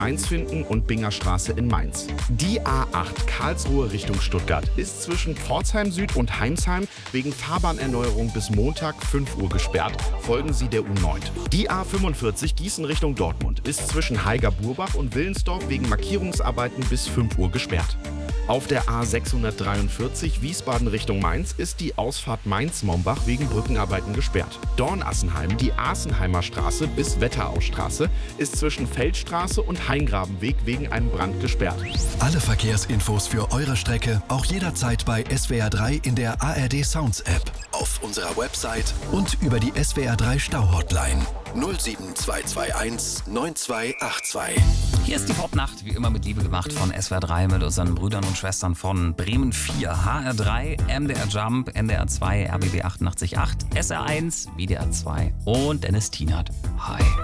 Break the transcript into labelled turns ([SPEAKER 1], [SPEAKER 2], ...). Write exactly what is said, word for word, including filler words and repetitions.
[SPEAKER 1] eins finden und Binger Straße in Mainz. Die A acht Karlsruhe Richtung Stuttgart ist zwischen Pforzheim Süd und Heimsheim wegen Fahrbahnerneuerung bis Montag fünf Uhr gesperrt. Folgen Sie der U neun. Die A fünfundvierzig Gießen Richtung Dortmund ist zwischen Haiger-Burbach und Willensdorf wegen Markierungsarbeiten bis fünf Uhr gesperrt. Auf der A sechshundertdreiundvierzig Wiesbaden Richtung Mainz ist die Ausfahrt Mainz-Mombach wegen Brückenarbeiten gesperrt. Dornassenheim, die Asenheimer Straße bis Wetterauststraße, ist zwischen Feldstraße und Haingrabenweg wegen einem Brand gesperrt.
[SPEAKER 2] Alle Verkehrsinfos für eure Strecke auch jederzeit bei S W R drei in der A R D Sounds App, auf unserer Website und über die S W R drei Stau-Hotline null sieben zwei zwei eins neun zwei acht zwei.
[SPEAKER 3] Hier ist die Popnacht, wie immer mit Liebe gemacht von S W R drei mit unseren Brüdern und Schwestern von Bremen vier, H R drei, M D R Jump, N D R zwei, R B B achtundachtzig Komma acht, S R eins, W D R zwei und Dennis Tienert. Hi.